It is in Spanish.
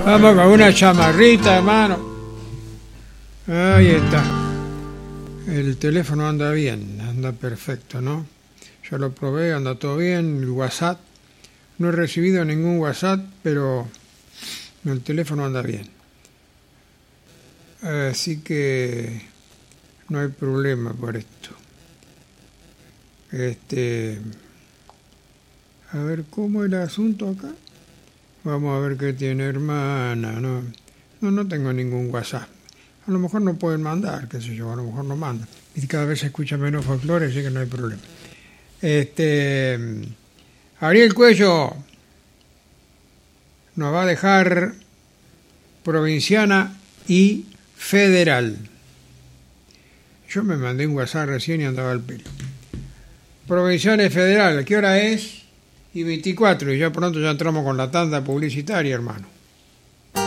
Vamos con una chamarrita, hermano. Ahí está. El teléfono anda bien, anda perfecto, ¿no? Yo lo probé, anda todo bien. El WhatsApp, no he recibido ningún WhatsApp, pero el teléfono anda bien. Así que no hay problema por esto. A ver cómo es el asunto acá. Vamos a ver qué tiene, hermana. No tengo ningún WhatsApp. A lo mejor no pueden mandar, qué sé yo, a lo mejor no mandan. Y cada vez se escucha menos folclore, así que no hay problema. Ariel Cuello nos va a dejar provinciana y federal. Yo me mandé un WhatsApp recién y andaba al pelo. Provinciana y federal, ¿qué hora es? Y 24, y ya pronto ya entramos con la tanda publicitaria, hermano.